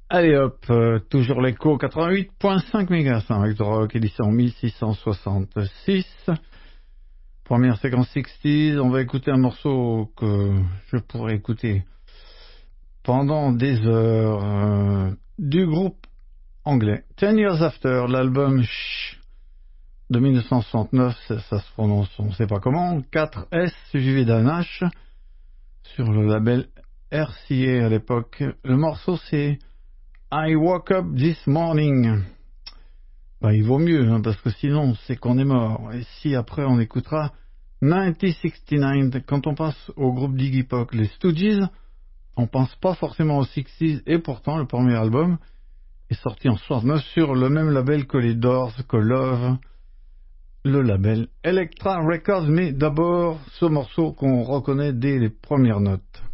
Allez hop, toujours l'écho 88.5 MHz avec The Rock, édition 1666. Première séquence 60s, on va écouter un morceau que je pourrais écouter pendant des heures du groupe anglais. 10 Years After, l'album Shh de 1969, ça se prononce, on ne sait pas comment, 4S suivi d'un H sur le label RCA à l'époque. Le morceau c'est I woke up this morning. Ben, il vaut mieux, hein, parce que sinon, c'est qu'on est mort. Et si après on écoutera 1969, quand on passe au groupe d'Iggy Pop, les Stooges, on pense pas forcément aux 60s, et pourtant, le premier album est sorti en 69 sur le même label que les Doors, que Love, le label Elektra Records. Mais d'abord, ce morceau qu'on reconnaît dès les premières notes.